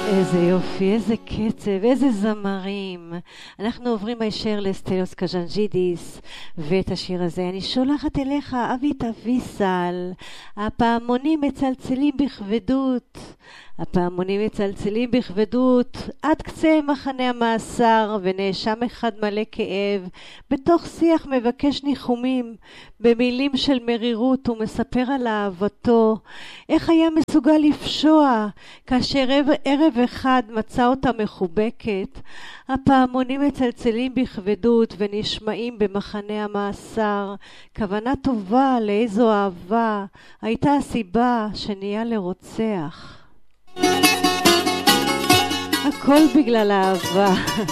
איזה יופי, איזה קצב, איזה זמרים. אנחנו עוברים הישר לסטליוס קז'אנג'ידיס, ואת השיר הזה אני שולחת אליך, אבית אביסל. הפעמונים מצלצלים בכבדות, הפעמונים מצלצלים בכבדות עד קצה מחנה המאסר, ונאשם אחד מלא כאב בתוך שיח מבקש ניחומים במילים של מרירות. הוא מספר על אהבתו, איך היה מסוגל לפשוע כאשר ערב אחד מצא אותה מחובקת. הפעמונים מצלצלים בכבדות ונשמעים במחנה המאסר. כוונה טובה, לאיזו אהבה הייתה הסיבה שנהיה לרוצח. הכל בגלל אהבה.